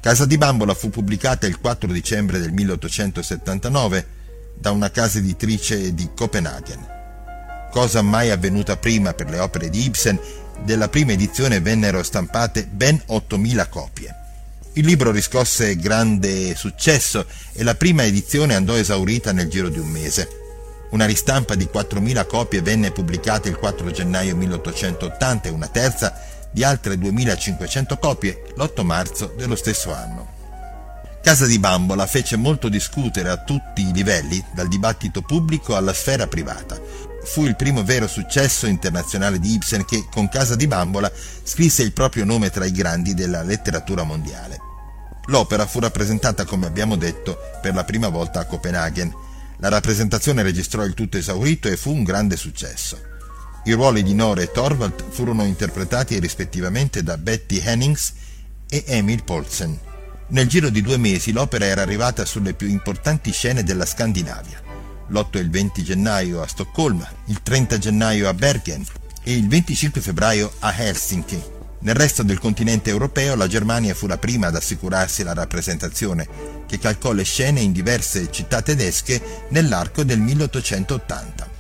Casa di bambola fu pubblicata il 4 dicembre del 1879 da una casa editrice di Copenaghen. Cosa mai avvenuta prima per le opere di Ibsen, della prima edizione vennero stampate ben 8.000 copie. Il libro riscosse grande successo e la prima edizione andò esaurita nel giro di un mese. Una ristampa di 4.000 copie venne pubblicata il 4 gennaio 1880 e una terza di altre 2.500 copie l'8 marzo dello stesso anno. Casa di bambola fece molto discutere a tutti i livelli, dal dibattito pubblico alla sfera privata. Fu il primo vero successo internazionale di Ibsen che, con Casa di bambola, scrisse il proprio nome tra i grandi della letteratura mondiale. L'opera fu rappresentata, come abbiamo detto, per la prima volta a Copenaghen. La rappresentazione registrò il tutto esaurito e fu un grande successo. I ruoli di Nora e Torvald furono interpretati rispettivamente da Betty Hennings e Emil Poulsen. Nel giro di 2 mesi l'opera era arrivata sulle più importanti scene della Scandinavia. L'8 e il 20 gennaio a Stoccolma, il 30 gennaio a Bergen e il 25 febbraio a Helsinki. Nel resto del continente europeo la Germania fu la prima ad assicurarsi la rappresentazione, che calcò le scene in diverse città tedesche nell'arco del 1880.